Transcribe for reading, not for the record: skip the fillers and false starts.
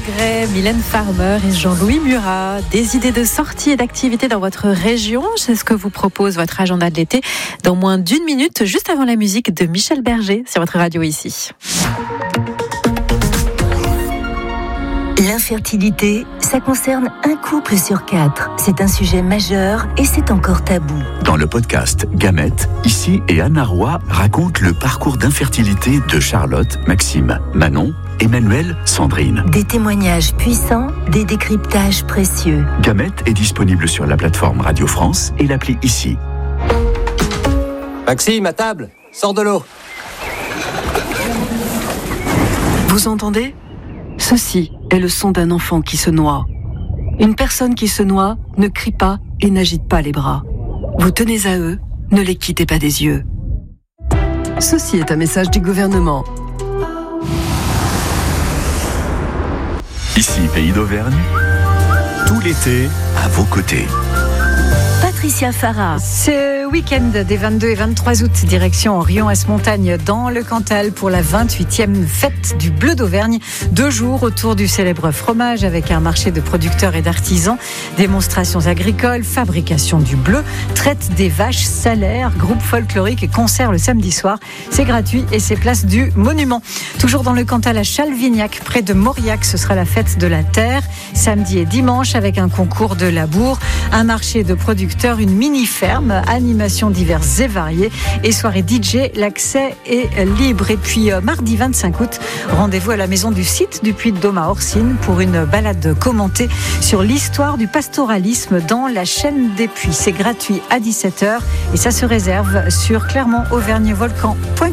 Maigret, Mylène Farmer et Jean-Louis Murat. Des idées de sorties et d'activités dans votre région, c'est ce que vous propose votre agenda de l'été dans moins d'une minute, juste avant la musique de Michel Berger sur votre radio ici. L'infertilité, ça concerne un couple sur 4. C'est un sujet majeur et c'est encore tabou. Dans le podcast Gamètes, Ici et Anna Roy racontent le parcours d'infertilité de Charlotte, Maxime, Manon, Emmanuel, Sandrine. Des témoignages puissants, des décryptages précieux. Gamètes est disponible sur la plateforme Radio France et l'appli Ici. Maxime, à table, sors de l'eau. Vous entendez ? Ceci est le son d'un enfant qui se noie. Une personne qui se noie ne crie pas et n'agite pas les bras. Vous tenez à eux, ne les quittez pas des yeux. Ceci est un message du gouvernement. Ici, Pays d'Auvergne, tout l'été à vos côtés. Patricia Farah. Ce week-end des 22 et 23 août, direction Riom-Ès-Montagne dans le Cantal pour la 28e fête du Bleu d'Auvergne. 2 jours autour du célèbre fromage avec un marché de producteurs et d'artisans, démonstrations agricoles, fabrication du bleu, traite des vaches salaires, groupe folklorique et concert le samedi soir. C'est gratuit et c'est place du Monument. Toujours dans le Cantal à Chalvignac, près de Mauriac, ce sera la fête de la terre, samedi et dimanche avec un concours de labour, un marché de producteurs, une mini-ferme, animations diverses et variées et soirée DJ, l'accès est libre. Et puis mardi 25 août, rendez-vous à la maison du site du Puy-de-Dôme à Orsine pour une balade commentée sur l'histoire du pastoralisme dans la chaîne des Puys. C'est gratuit à 17h et ça se réserve sur clermont-auvergne-volcan.com.